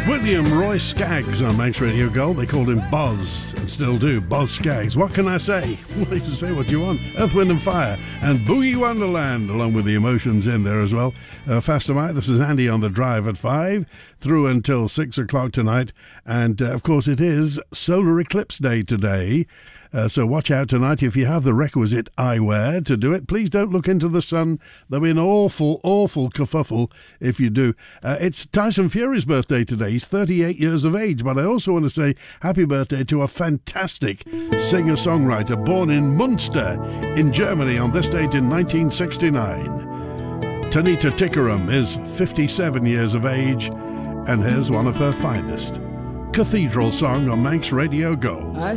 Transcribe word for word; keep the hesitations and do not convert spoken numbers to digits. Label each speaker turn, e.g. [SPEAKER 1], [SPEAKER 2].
[SPEAKER 1] William Roy Skaggs on Manx Radio Gold. They called him Boz and still do. Boz Skaggs. What can I say? Well, you can say what you want. Earth, Wind and Fire and Boogie Wonderland, along with the Emotions in there as well. Uh, Faster Mike, this is Andy on the drive at five through until six o'clock tonight. And, uh, of course, it is Solar Eclipse Day today. Uh, so watch out tonight. If you have the requisite eyewear to do it, please don't look into the sun. There'll be an awful, awful kerfuffle if you do. Uh, it's Tyson Fury's birthday today. He's thirty-eight years of age, but I also want to say happy birthday to a fantastic singer-songwriter born in Munster in Germany on this date in nineteen sixty-nine. Tanita Tikaram is fifty-seven years of age, and here's one of her finest. Cathedral Song on Manx Radio Go.
[SPEAKER 2] I